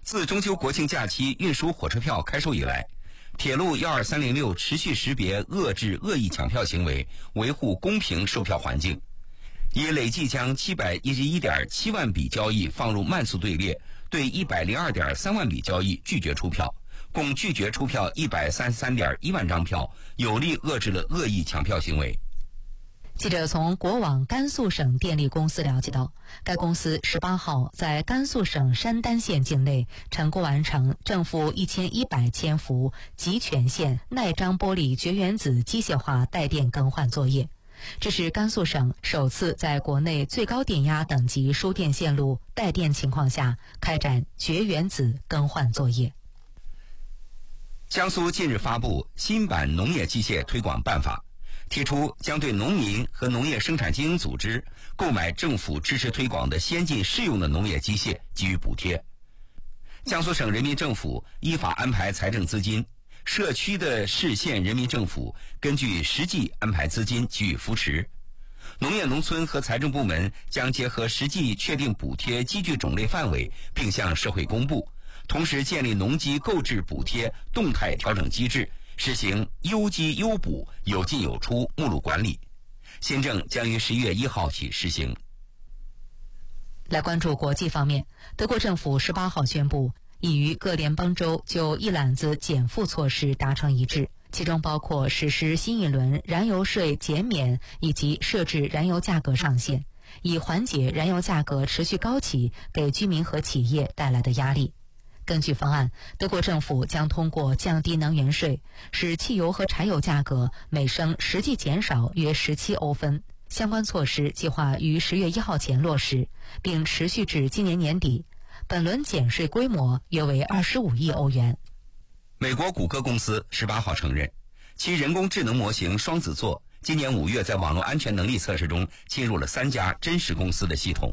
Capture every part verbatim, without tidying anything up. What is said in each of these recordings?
自中秋国庆假期运输火车票开售以来，铁路一二三零六持续识别遏制恶意抢票行为，维护公平售票环境，已累计将七百一十一点七万笔交易放入慢速队列，对一百零二点三万笔交易拒绝出票，共拒绝出票一百三十三点一万张票，有力遏制了恶意抢票行为。 记者从国网甘肃省电力公司了解到，该公司十八号在甘肃省山丹县境内成功完成正负一千一百千伏极全线耐张玻璃绝缘子机械化带电更换作业。这是甘肃省首次在国内最高电压等级输电线路带电情况下开展绝缘子更换作业。 江苏近日发布新版农业机械推广办法，提出将对农民和农业生产经营组织购买政府支持推广的先进适用的农业机械给予补贴。江苏省人民政府依法安排财政资金，社区的市县人民政府根据实际安排资金给予扶持。农业农村和财政部门将结合实际确定补贴机具种类范围，并向社会公布，同时建立农机购置补贴动态调整机制，实行优机优补、有进有出目录管理。新政将于十一月一号起实行。 来关注国际方面，德国政府十八号宣布，已与各联邦州就一揽子减负措施达成一致，其中包括实施新一轮燃油税减免以及设置燃油价格上限，以缓解燃油价格持续高企给居民和企业带来的压力。根据方案，德国政府将通过降低能源税，使汽油和柴油价格每升实际减少约十七欧分。相关措施计划于十月一号前落实，并持续至今年年底。本轮减税规模约为二十五亿欧元。 美国谷歌公司十八号承认，其人工智能模型双子座今年五月在网络安全能力测试中侵入了三家真实公司的系统。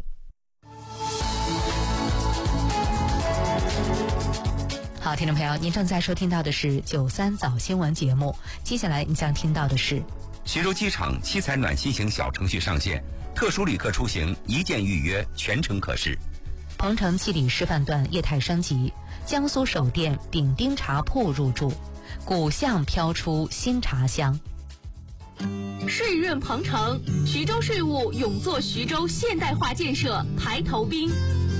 好，听众朋友，您正在收听到的是九三早新闻节目，接下来您将听到的是徐州机场七彩暖心型小程序上线，特殊旅客出行一键预约，全程可视。 鹏城七里示范段业态升级，江苏首店丙丁茶铺入驻，古巷飘出新茶香。 税润鹏城，徐州税务永做徐州现代化建设排头兵。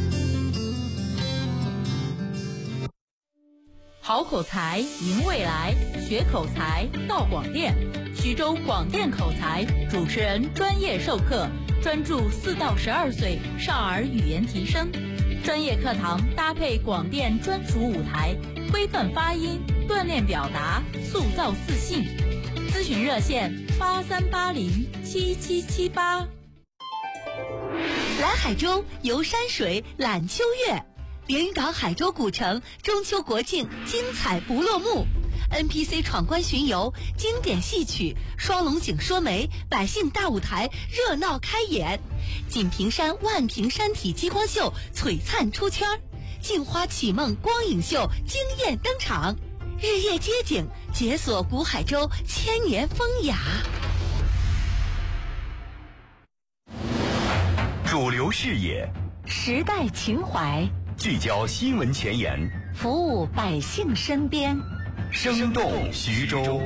好口才赢未来，学口才到广电。徐州广电口才主持人专业授课，专注四到十二岁少儿语言提升。专业课堂搭配广电专属舞台，规范发音，锻炼表达，塑造自信。咨询热线八三八零七七七八。 来海州游山水览秋月，连云港海州古城中秋国庆精彩不落幕。N P C 闯关巡游，经典戏曲，双龙井说媒，百姓大舞台热闹开演。锦屏山万屏山体激光秀璀璨出圈，镜花启梦光影秀惊艳登场。日夜街景，解锁古海州千年风雅。 主流视野， 时代情怀， 聚焦新闻前沿， 服务百姓身边。 生动徐州。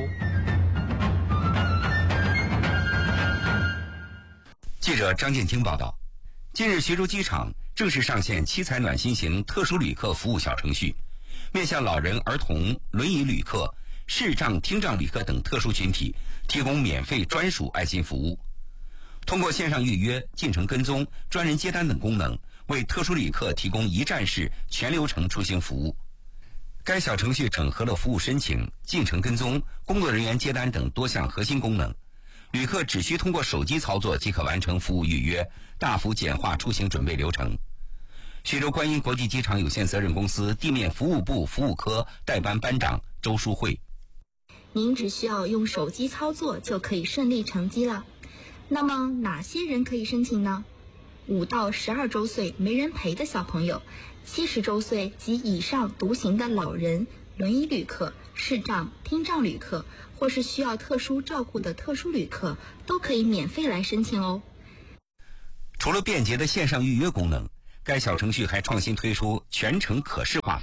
记者张建清报道，近日徐州机场正式上线七彩暖心型特殊旅客服务小程序，面向老人、儿童、轮椅旅客、视障、听障旅客等特殊群体提供免费专属爱心服务。通过线上预约、进程跟踪、专人接单等功能，为特殊旅客提供一站式全流程出行服务。该小程序整合了服务申请、进程跟踪、工作人员接单等多项核心功能，旅客只需通过手机操作即可完成服务预约，大幅简化出行准备流程。徐州观音国际机场有限责任公司地面服务部服务科代班班长周淑慧： 您只需要用手机操作就可以顺利乘机了。那么哪些人可以申请呢？五到十二周岁没人陪的小朋友，七十周岁及以上独行的老人、轮椅旅客、视障、听障旅客，或是需要特殊照顾的特殊旅客，都可以免费来申请哦。 除了便捷的线上预约功能，该小程序还创新推出全程可视化服务。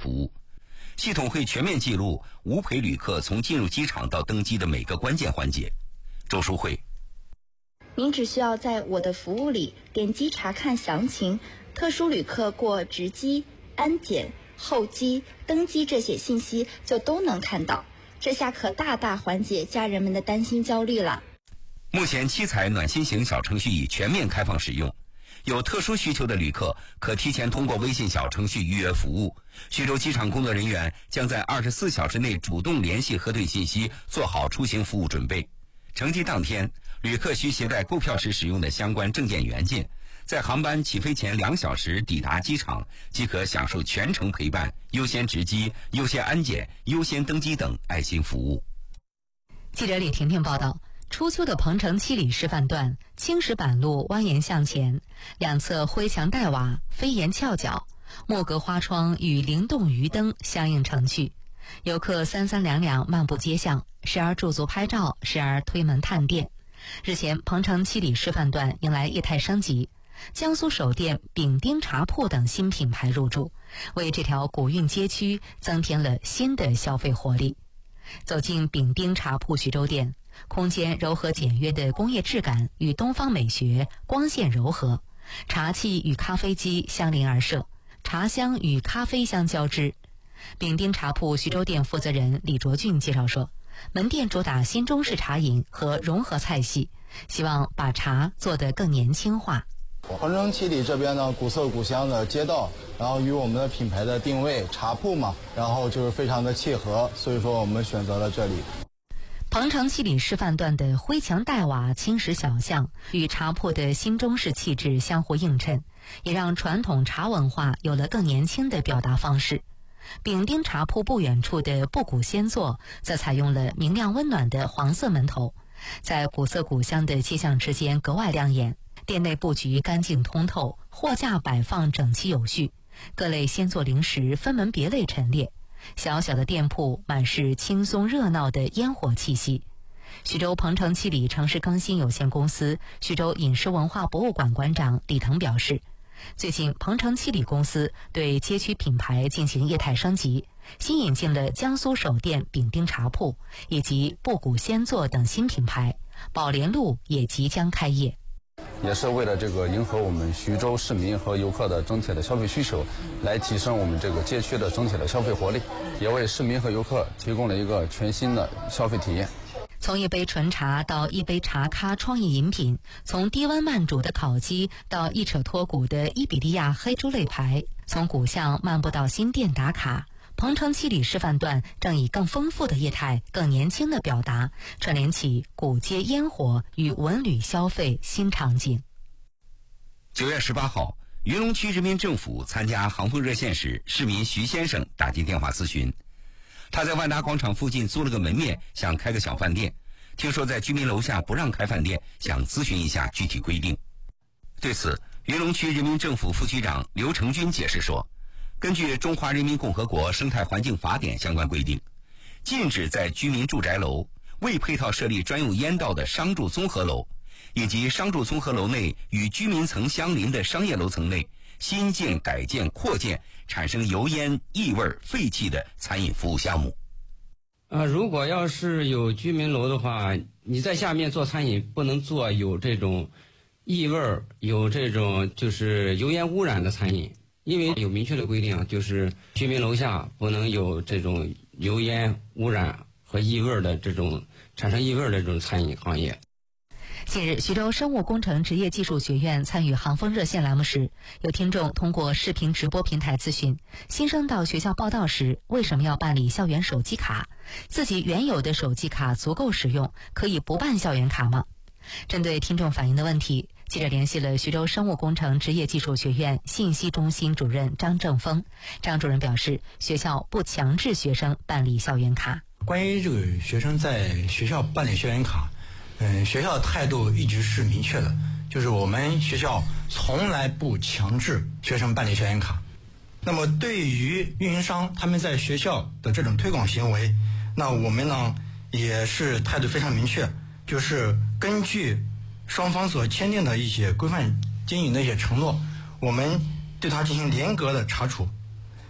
服务。系统会全面记录无陪旅客从进入机场到登机的每个关键环节。周淑慧， 您只需要在我的服务里点击查看详情，特殊旅客过值机、安检、候机、登机这些信息就都能看到，这下可大大缓解家人们的担心焦虑了。 目前七彩暖心型小程序已全面开放使用，有特殊需求的旅客可提前通过微信小程序预约服务。徐州机场工作人员将在二十四小时内主动联系核对信息，做好出行服务准备。乘机当天，旅客需携带购票时使用的相关证件原件，在航班起飞前两小时抵达机场，即可享受全程陪伴、优先值机、优先安检、优先登机等爱心服务。 记者李婷婷报道。初秋的鹏城七里示范段，青石板路蜿蜒向前，两侧灰墙带瓦，飞檐翘角，木格花窗与灵动鱼灯相映成趣。游客三三两两漫步街巷，时而驻足拍照，时而推门探店。日前，鹏城七里示范段迎来业态升级，江苏首店丙丁茶铺等新品牌入驻，为这条古韵街区增添了新的消费活力。走进丙丁茶铺徐州店，空间柔和简约的工业质感与东方美学光线柔和，茶器与咖啡机相邻而设，茶香与咖啡香交织。丙丁茶铺徐州店负责人李卓俊介绍说，门店主打新中式茶饮和融合菜系，希望把茶做得更年轻化。 鹏城七里这边呢，古色古香的街道，然后与我们的品牌的定位茶铺嘛，然后就是非常的契合，所以说我们选择了这里。 鹏城七里示范段的灰墙带瓦青石小巷与茶铺的新中式气质相互映衬，也让传统茶文化有了更年轻的表达方式。丙丁茶铺不远处的布谷仙座则采用了明亮温暖的黄色门头，在古色古香的街巷之间格外亮眼。店内布局干净通透，货架摆放整齐有序，各类鲜做零食分门别类陈列，小小的店铺满是轻松热闹的烟火气息。徐州鹏城七里城市更新有限公司徐州饮食文化博物馆馆长李腾表示，最近鹏城七里公司对街区品牌进行业态升级，新引进了江苏首店丙丁茶铺以及布谷仙座等新品牌，宝莲路也即将开业。 也是为了这个迎合我们徐州市民和游客的整体的消费需求，来提升我们这个街区的整体的消费活力，也为市民和游客提供了一个全新的消费体验。 从一杯纯茶到一杯茶咖创意饮品，从低温慢煮的烤鸡到一扯脱骨的伊比利亚黑猪肋排，从古巷漫步到新店打卡，鹏城七里示范段正以更丰富的业态、更年轻的表达，串联起古街烟火与文旅消费新场景。 九月十八号，云龙区人民政府参加航风热线时，市民徐先生打进电话咨询，他在万达广场附近租了个门面，想开个小饭店，听说在居民楼下不让开饭店，想咨询一下具体规定。对此，云龙区人民政府副区长刘成军解释说，根据《中华人民共和国生态环境法典》相关规定，禁止在居民住宅楼未配套设立专用烟道的商住综合楼，以及商住综合楼内与居民层相邻的商业楼层内新建、改建、扩建产生油烟、异味、废气的餐饮服务项目。 呃，如果要是有居民楼的话，你在下面做餐饮不能做有这种异味、有这种就是油烟污染的餐饮。因为有明确的规定，就是居民楼下不能有这种油烟污染和异味的这种产生异味的这种餐饮行业。 近日，徐州生物工程职业技术学院参与航风热线栏目时，有听众通过视频直播平台咨询，新生到学校报到时为什么要办理校园手机卡？自己原有的手机卡足够使用，可以不办校园卡吗？针对听众反映的问题，记者联系了徐州生物工程职业技术学院信息中心主任张正峰。张主任表示，学校不强制学生办理校园卡。 关于这个学生在学校办理校园卡，嗯，学校的态度一直是明确的，就是我们学校从来不强制学生办理校园卡。那么对于运营商他们在学校的这种推广行为，那我们呢也是态度非常明确，就是根据双方所签订的一些规范经营的一些承诺，我们对它进行严格的查处。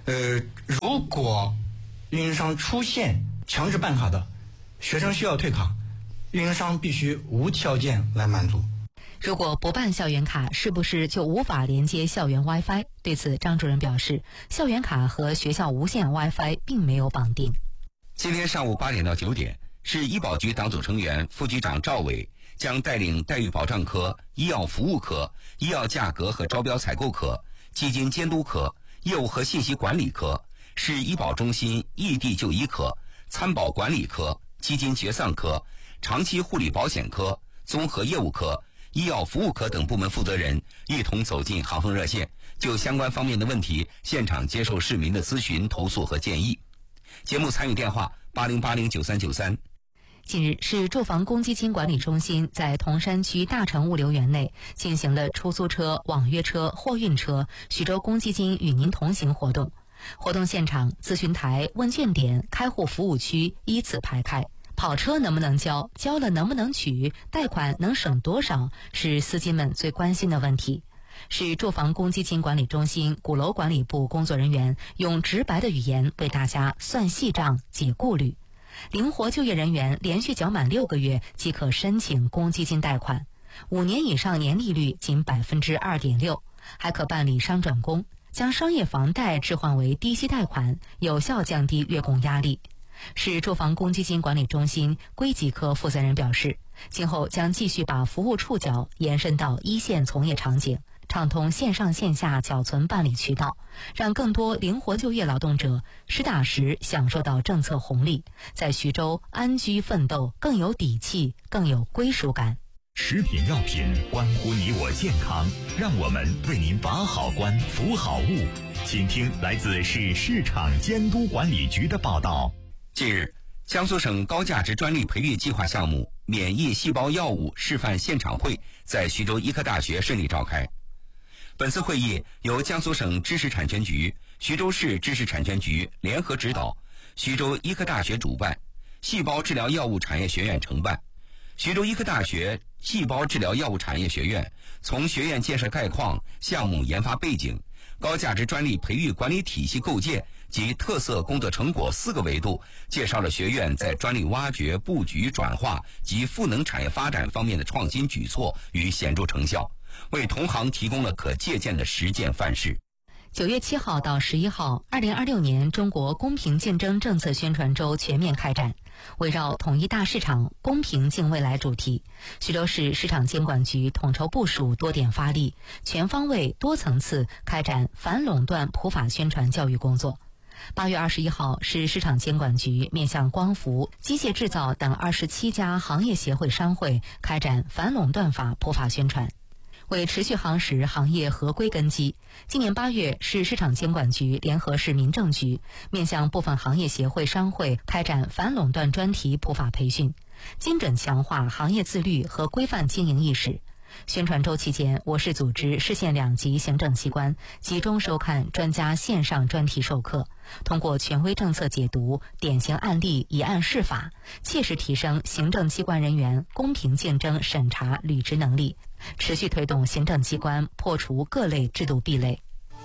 呃，如果运营商出现强制办卡的，学生需要退卡，运营商必须无条件来满足。 如果不办校园卡，是不是就无法连接校园 WiFi？ 对此，张主任表示，校园卡和学校无线 WiFi 并没有绑定。 今天上午八点到九点，市医保局党组成员、副局长赵伟将带领待遇保障科、医药服务科、医药价格和招标采购科、基金监督科、业务和信息管理科、市医保中心异地就医科、参保管理科、基金结算科、长期护理保险科、综合业务科、医药服务科等部门负责人一同走进航风热线，就相关方面的问题现场接受市民的咨询、投诉和建议。节目参与电话八零八零九三九三。 近日，市住房公积金管理中心在铜山区大成物流园内进行了出租车、网约车、货运车徐州公积金与您同行活动。活动现场，咨询台、问卷点、开户服务区依次排开。跑车能不能交？交了能不能取？贷款能省多少？是司机们最关心的问题。市住房公积金管理中心鼓楼管理部工作人员用直白的语言为大家算细账、解顾虑。灵活就业人员连续缴满六个月即可申请公积金贷款，五年以上年利率仅百分之二点六，还可办理商转工，将商业房贷置换为低息贷款，有效降低月供压力。市住房公积金管理中心归集科负责人表示，今后将继续把服务触角延伸到一线从业场景，畅通线上线下缴存办理渠道，让更多灵活就业劳动者实打实享受到政策红利，在徐州安居奋斗更有底气，更有归属感。 食品药品关乎你我健康，让我们为您把好关、服好务。请听来自市市场监督管理局的报道。 近日，江苏省高价值专利培育计划项目免疫细胞药物示范现场会在徐州医科大学顺利召开。本次会议由江苏省知识产权局、徐州市知识产权局联合指导，徐州医科大学主办，细胞治疗药物产业学院承办。徐州医科大学细胞治疗药物产业学院从学院建设概况、项目研发背景、高价值专利培育管理体系构建及特色工作成果四个维度，介绍了学院在专利挖掘、布局、转化及赋能产业发展方面的创新举措与显著成效，为同行提供了可借鉴的实践范式。 九月七号到十一号，二零二六年中国公平竞争政策宣传周全面开展。围绕统一大市场、公平竞未来主题，徐州市市场监管局统筹部署，多点发力，全方位、多层次开展反垄断普法宣传教育工作。八月二十一号，市市场监管局面向光伏、机械制造等二十七家行业协会商会开展反垄断法普法宣传。为持续夯实行业合规根基，今年八月，市市场监管局联合市民政局面向部分行业协会商会开展反垄断专题普法培训，精准强化行业自律和规范经营意识。宣传周期间，我市组织市县两级行政机关集中收看专家线上专题授课，通过权威政策解读、典型案例以案释法，切实提升行政机关人员公平竞争审查履职能力，持续推动行政机关破除各类制度壁垒。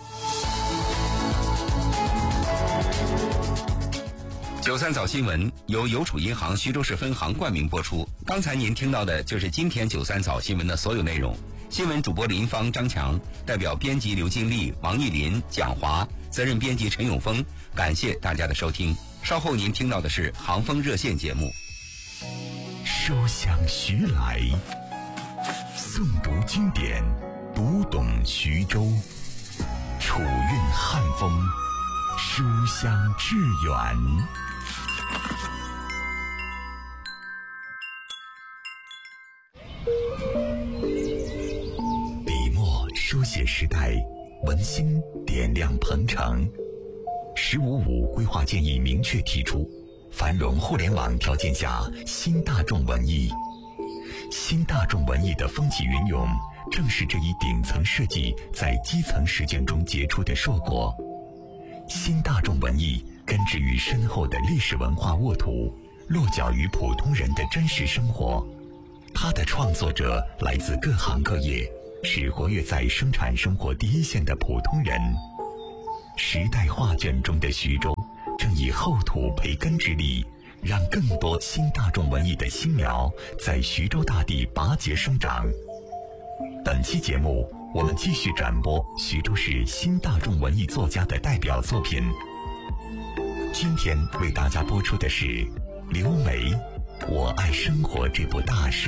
九三早新闻由邮储银行徐州市分行冠名播出。刚才您听到的就是今天九三早新闻的所有内容。新闻主播林芳、张强，代表编辑刘金丽、王艺林、蒋华，责任编辑陈永峰，感谢大家的收听。稍后您听到的是航风热线节目。 书香徐来，诵读经典，读懂徐州，楚韵汉风，书香致远。笔墨书写时代，文心点亮鹏程。十五五规划建议明确提出，繁荣互联网条件下新大众文艺。新大众文艺的风起云涌，正是这一顶层设计在基层实践中结出的硕果。新大众文艺根植于深厚的历史文化沃土，落脚于普通人的真实生活。它的创作者来自各行各业，是活跃在生产生活第一线的普通人。 时代画卷中的徐州，正以厚土培根之力，让更多新大众文艺的新苗在徐州大地拔节生长。本期节目，我们继续转播徐州市新大众文艺作家的代表作品。今天为大家播出的是刘梅《我爱生活》这部大书。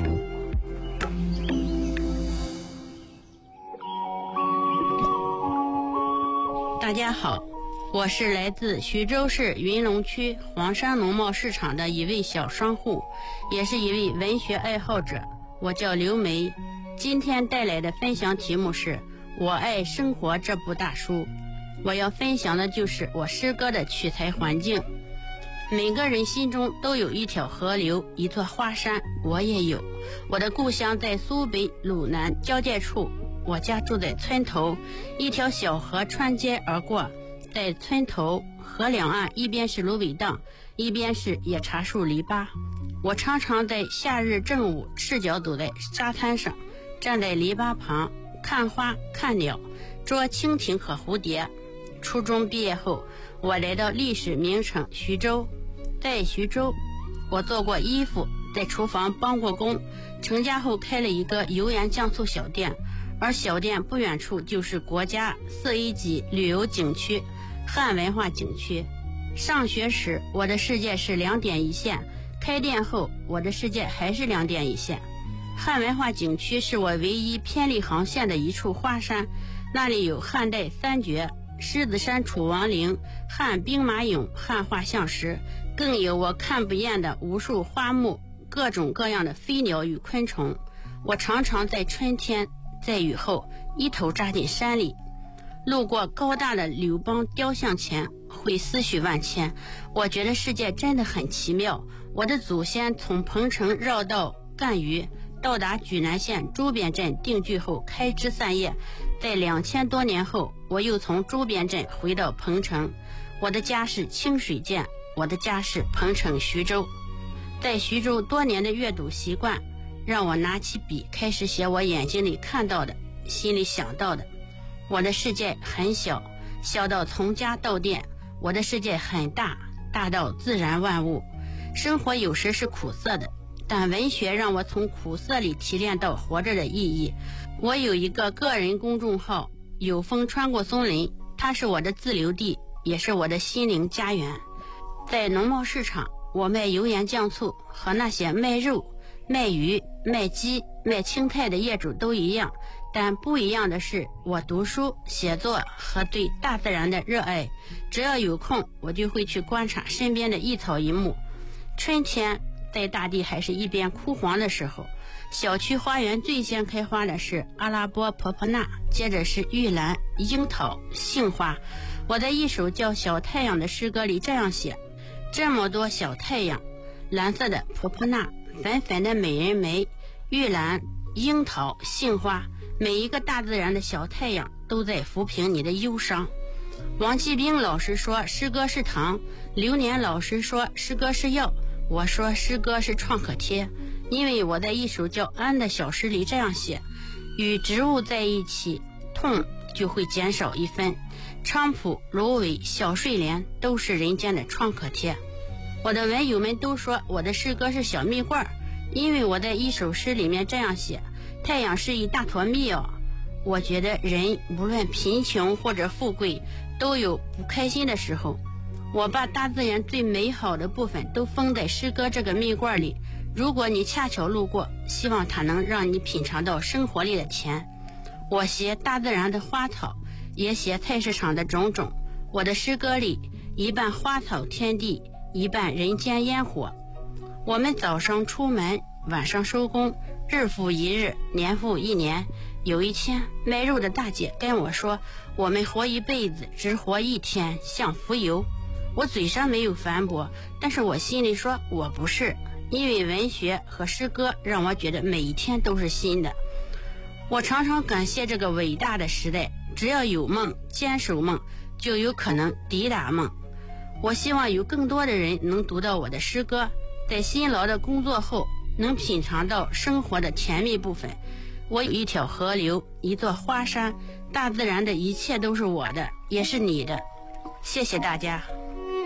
大家好，我是来自徐州市云龙区黄山农贸市场的一位小商户，也是一位文学爱好者，我叫刘梅。今天带来的分享题目是《我爱生活》这部大书。我要分享的就是我诗歌的取材环境。每个人心中都有一条河流，一座花山，我也有。我的故乡在苏北鲁南交界处，我家住在村头，一条小河穿街而过，在村头河两岸，一边是芦苇荡，一边是野茶树篱笆。我常常在夏日正午赤脚走在沙滩上，站在篱笆旁看花看鸟，捉蜻蜓和蝴蝶。初中毕业后，我来到历史名城徐州。在徐州，我做过衣服，在厨房帮过工，成家后开了一个油盐酱醋小店，而小店不远处就是国家四 A 级旅游景区汉文化景区。上学时我的世界是两点一线，开店后我的世界还是两点一线。汉文化景区是我唯一偏离航线的一处花山，那里有汉代三绝、狮子山楚王陵、汉兵马俑、汉画像石，更有我看不厌的无数花木，各种各样的飞鸟与昆虫。我常常在春天在雨后一头扎进山里，路过高大的柳邦雕像前会思绪万千。我觉得世界真的很奇妙。我的祖先从彭城绕道赣榆，到达莒南县周边镇定居后开枝散叶，在两千多年后，我又从周边镇回到彭城。我的家是清水涧，我的家是彭城徐州。在徐州多年的阅读习惯，让我拿起笔开始写我眼睛里看到的，心里想到的。我的世界很小，小到从家到店；我的世界很大，大到自然万物。生活有时是苦涩的，但文学让我从苦涩里提炼到活着的意义。我有一个个人公众号，有风穿过松林，它是我的自留地，也是我的心灵家园。在农贸市场，我卖油盐酱醋，和那些卖肉、卖鱼、卖鸡、卖青菜的业主都一样，但不一样的是，我读书、写作和对大自然的热爱。只要有空，我就会去观察身边的一草一木。春天在大地还是一边枯黄的时候，小区花园最先开花的是阿拉伯婆婆纳，接着是玉兰、樱桃、杏花。我在一首叫《小太阳》的诗歌里这样写：这么多小太阳，蓝色的婆婆纳，粉粉的美人梅，玉兰、樱桃、杏花，每一个大自然的小太阳都在抚平你的忧伤。王继兵老师说诗歌是糖，刘年老师说诗歌是药，我说诗歌是创可贴。因为我在一首叫《安》的小诗里这样写：与植物在一起，痛就会减少一分。菖蒲、芦苇、小睡莲都是人间的创可贴。我的文友们都说我的诗歌是小蜜罐，因为我在一首诗里面这样写：太阳是一大坨蜜哦。我觉得人无论贫穷或者富贵，都有不开心的时候。我把大自然最美好的部分都封在诗歌这个蜜罐里，如果你恰巧路过，希望它能让你品尝到生活里的甜。我写大自然的花草，也写菜市场的种种。我的诗歌里一半花草天地，一半人间烟火。我们早上出门，晚上收工，日复一日，年复一年。有一天，卖肉的大姐跟我说，我们活一辈子，只活一天，像浮游。我嘴上没有反驳，但是我心里说我不是，因为文学和诗歌让我觉得每一天都是新的。我常常感谢这个伟大的时代，只要有梦，坚守梦，就有可能抵达梦。我希望有更多的人能读到我的诗歌，在辛劳的工作后，能品尝到生活的甜蜜部分。我有一条河流，一座花山，大自然的一切都是我的，也是你的。 谢谢大家。